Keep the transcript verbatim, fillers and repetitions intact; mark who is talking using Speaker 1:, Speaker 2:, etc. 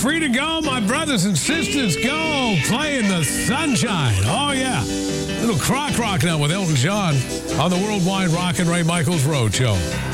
Speaker 1: free to go, my brothers and sisters. Go play in the sunshine. Oh, yeah. Little crock rock now with Elton John on the Worldwide Rock and Ray Michaels Road Show.